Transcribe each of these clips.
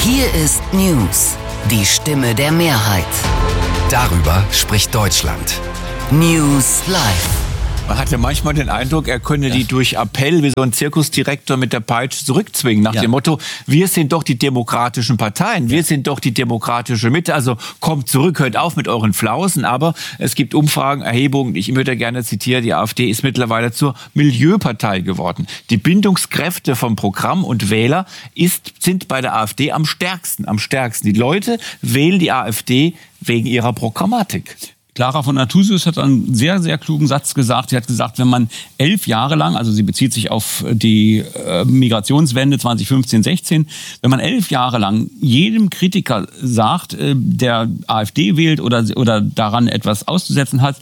Hier ist News, die Stimme der Mehrheit. Darüber spricht Deutschland. News Live. Man hat ja manchmal den Eindruck, er könne die durch Appell wie so ein Zirkusdirektor mit der Peitsche zurückzwingen. Nach dem Motto, wir sind doch die demokratischen Parteien, wir sind doch die demokratische Mitte. Also kommt zurück, hört auf mit euren Flausen. Aber es gibt Umfragen, Erhebungen, ich würde gerne zitieren, die AfD ist mittlerweile zur Milieupartei geworden. Die Bindungskräfte vom Programm und Wähler sind bei der AfD am stärksten. Die Leute wählen die AfD wegen ihrer Programmatik. Clara von Nathusius hat einen sehr, sehr klugen Satz gesagt. Sie hat gesagt, wenn man 11 Jahre lang, also sie bezieht sich auf die Migrationswende 2015-16, wenn man 11 Jahre lang jedem Kritiker sagt, der AfD wählt oder daran etwas auszusetzen hat,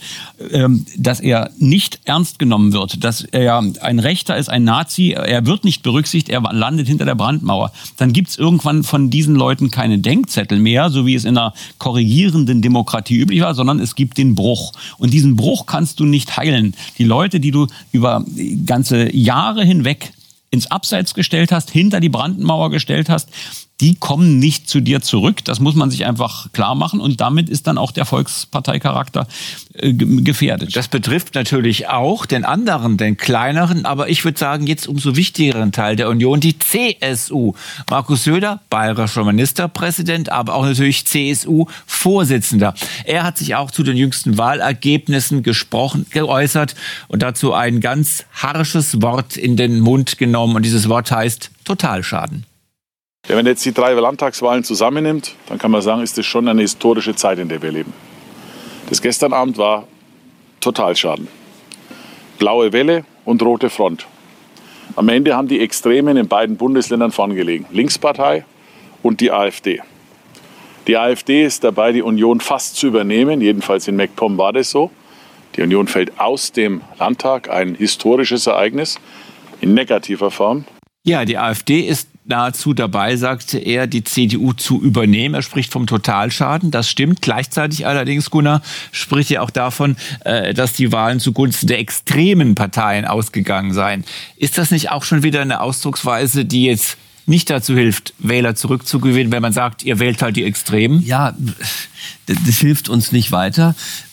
dass er nicht ernst genommen wird, dass er ein Rechter ist, ein Nazi, er wird nicht berücksichtigt, er landet hinter der Brandmauer, dann gibt es irgendwann von diesen Leuten keine Denkzettel mehr, so wie es in einer korrigierenden Demokratie üblich war, sondern es gibt den Bruch. Und diesen Bruch kannst du nicht heilen. Die Leute, die du über ganze Jahre hinweg ins Abseits gestellt hast, hinter die Brandmauer gestellt hast, die kommen nicht zu dir zurück. Das muss man sich einfach klar machen. Und damit ist dann auch der Volksparteicharakter gefährdet. Das betrifft natürlich auch den anderen, den kleineren, aber ich würde sagen, jetzt umso wichtigeren Teil der Union, die CSU. Markus Söder, bayerischer Ministerpräsident, aber auch natürlich CSU-Vorsitzender. Er hat sich auch zu den jüngsten Wahlergebnissen geäußert und dazu ein ganz harsches Wort in den Mund genommen. Und dieses Wort heißt Totalschaden. Ja, wenn man jetzt die 3 Landtagswahlen zusammennimmt, dann kann man sagen, ist das schon eine historische Zeit, in der wir leben. Das gestern Abend war Totalschaden. Blaue Welle und rote Front. Am Ende haben die Extremen in beiden Bundesländern vorn gelegen. Linkspartei und die AfD. Die AfD ist dabei, die Union fast zu übernehmen. Jedenfalls in MacPom war das so. Die Union fällt aus dem Landtag. Ein historisches Ereignis in negativer Form. Ja, die AfD ist nahezu dabei, sagte er, die CDU zu übernehmen. Er spricht vom Totalschaden. Das stimmt. Gleichzeitig allerdings, Gunnar, spricht er auch davon, dass die Wahlen zugunsten der extremen Parteien ausgegangen seien. Ist das nicht auch schon wieder eine Ausdrucksweise, die jetzt nicht dazu hilft, Wähler zurückzugewinnen, wenn man sagt, ihr wählt halt die Extremen? Ja, das hilft uns nicht weiter.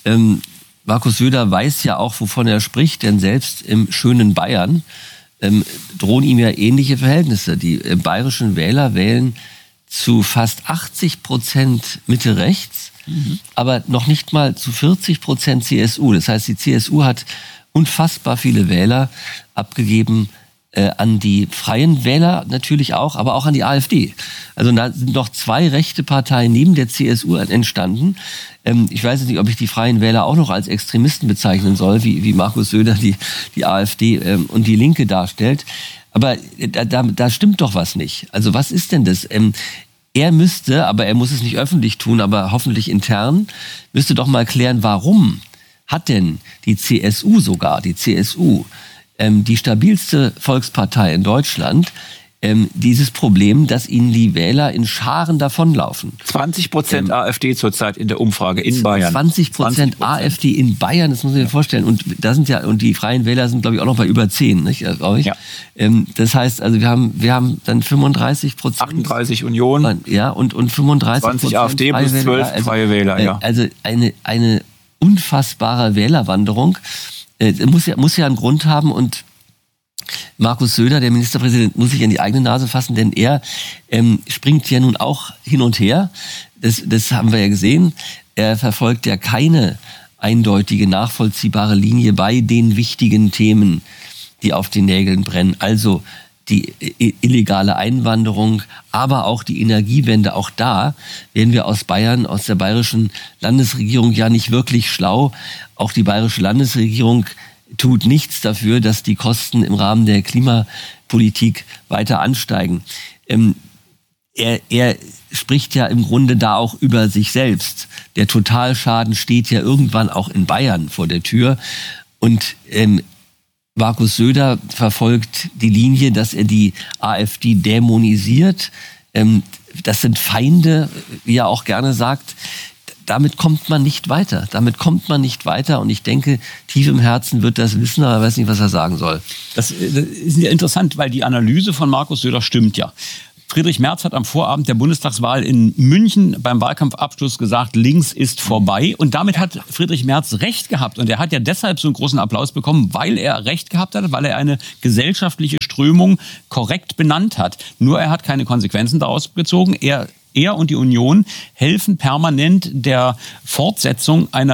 Markus Söder weiß ja auch, wovon er spricht, denn selbst im schönen Bayern drohen ihm ja ähnliche Verhältnisse. Die bayerischen Wähler wählen zu fast 80% Mitte-Rechts, aber noch nicht mal zu 40% CSU. Das heißt, die CSU hat unfassbar viele Wähler abgegeben an die Freien Wähler natürlich auch, aber auch an die AfD. Also da sind noch 2 rechte Parteien neben der CSU entstanden. Ich weiß nicht, ob ich die Freien Wähler auch noch als Extremisten bezeichnen soll, wie Markus Söder die AfD und die Linke darstellt. Aber da stimmt doch was nicht. Also was ist denn das? Er müsste, aber er muss es nicht öffentlich tun, aber hoffentlich intern, müsste doch mal klären, warum hat denn die CSU, die stabilste Volkspartei in Deutschland, dieses Problem, dass ihnen die Wähler in Scharen davonlaufen. 20% AfD zurzeit in der Umfrage in Bayern. 20% AfD in Bayern, das muss man sich vorstellen. Und und die Freien Wähler sind, glaube ich, auch noch bei über 10, nicht, glaube ich? Ja. Das heißt, also wir haben dann 35%. 38 Union. Ja, und 35%. 20 AfD plus 12 Freie Wähler, ja. Also eine unfassbare Wählerwanderung. Muss ja einen Grund haben und Markus Söder, der Ministerpräsident, muss sich an die eigene Nase fassen, denn er springt ja nun auch hin und her. Das haben wir ja gesehen. Er verfolgt ja keine eindeutige, nachvollziehbare Linie bei den wichtigen Themen, die auf den Nägeln brennen. Also die illegale Einwanderung, aber auch die Energiewende. Auch da werden wir aus Bayern, aus der bayerischen Landesregierung ja nicht wirklich schlau. Auch die bayerische Landesregierung tut nichts dafür, dass die Kosten im Rahmen der Klimapolitik weiter ansteigen. Er spricht ja im Grunde da auch über sich selbst. Der Totalschaden steht ja irgendwann auch in Bayern vor der Tür. Und Markus Söder verfolgt die Linie, dass er die AfD dämonisiert. Das sind Feinde, wie er auch gerne sagt. Damit kommt man nicht weiter. Und ich denke, tief im Herzen wird das wissen, aber er weiß nicht, was er sagen soll. Das ist ja interessant, weil die Analyse von Markus Söder stimmt ja. Friedrich Merz hat am Vorabend der Bundestagswahl in München beim Wahlkampfabschluss gesagt, links ist vorbei. Und damit hat Friedrich Merz recht gehabt. Und er hat ja deshalb so einen großen Applaus bekommen, weil er recht gehabt hat, weil er eine gesellschaftliche Strömung korrekt benannt hat. Nur er hat keine Konsequenzen daraus gezogen. Er und die Union helfen permanent der Fortsetzung einer